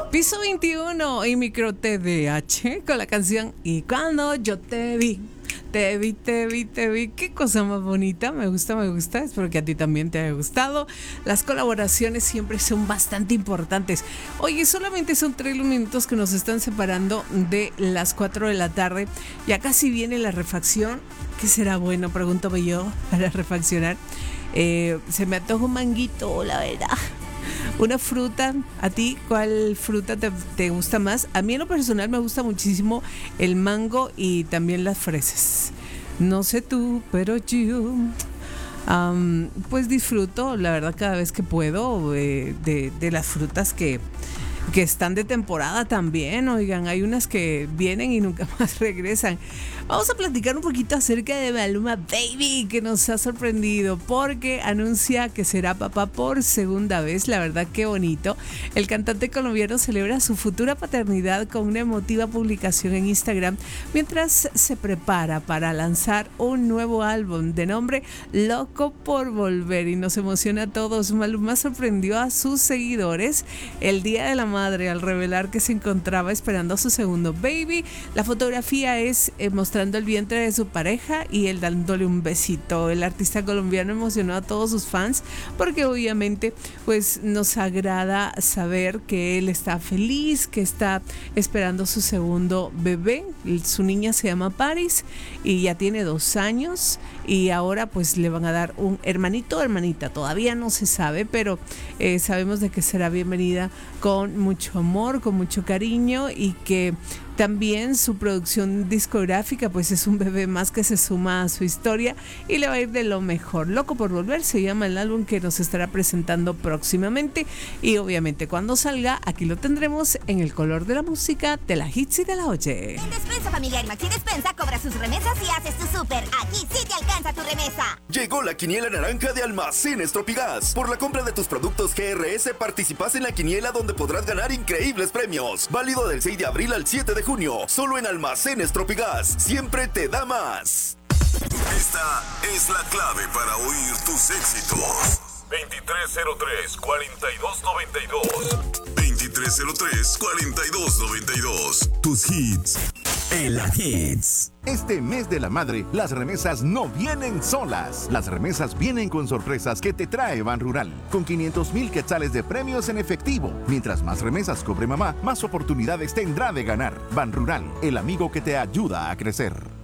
Piso 21 y Micro TDH con la canción Y cuando yo te vi. Te vi, te vi, te vi. Qué cosa más bonita. Me gusta, me gusta. Espero que a ti también te haya gustado. Las colaboraciones siempre son bastante importantes. Oye, solamente son 3 los minutos que nos están separando de las 4 de la tarde. Ya casi viene la refacción. ¿Qué será bueno? Pregúntame yo para refaccionar. Se me antoja un manguito, la verdad. Una fruta, ¿a ti cuál fruta te gusta más? A mí en lo personal me gusta muchísimo el mango y también las fresas. No sé tú, pero yo pues disfruto, la verdad, cada vez que puedo de las frutas que están de temporada también. Oigan, hay unas que vienen y nunca más regresan. Vamos a platicar un poquito acerca de Maluma Baby, que nos ha sorprendido porque anuncia que será papá por segunda vez. La verdad, qué bonito. El cantante colombiano celebra su futura paternidad con una emotiva publicación en Instagram mientras se prepara para lanzar un nuevo álbum de nombre Loco por Volver, y nos emociona a todos. Maluma sorprendió a sus seguidores el día de la madre al revelar que se encontraba esperando a su segundo baby. La fotografía es mostrando el vientre de su pareja y él dándole un besito. El artista colombiano emocionó a todos sus fans porque obviamente pues nos agrada saber que él está feliz, que está esperando su segundo bebé. Su niña se llama Paris y ya tiene 2 años, y ahora pues le van a dar un hermanito o hermanita, todavía no se sabe, pero sabemos de que será bienvenida con mucho amor, con mucho cariño, y que también su producción discográfica pues es un bebé más que se suma a su historia y le va a ir de lo mejor. Loco por Volver se llama el álbum que nos estará presentando próximamente, y obviamente cuando salga aquí lo tendremos en el color de la música, de la hits y de la oye. En Despensa Familiar Maxi Despensa cobra sus remesas y haces tu súper. Aquí sí te alcanza tu remesa. Llegó la quiniela naranja de Almacenes Tropigas. Por la compra de tus productos GRS participas en la quiniela donde podrás ganar increíbles premios. Válido del 6 de abril al 7 de junio. Solo en Almacenes Tropigas. Siempre te da más. Esta es la clave para oír tus éxitos. 2303-4292. 2303-4292. Tus hits. En la Hits. Este mes de la madre, las remesas no vienen solas. Las remesas vienen con sorpresas que te trae Banrural, con 500,000 quetzales de premios en efectivo. Mientras más remesas cobre mamá, más oportunidades tendrá de ganar. Banrural, el amigo que te ayuda a crecer.